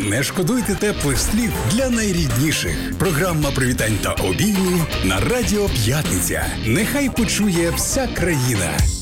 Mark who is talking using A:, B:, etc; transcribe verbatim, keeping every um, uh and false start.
A: Не шкодуйте теплих слів для найрідніших. Програма привітань та обіймів на Радіо П'ятниця. Нехай почує вся країна.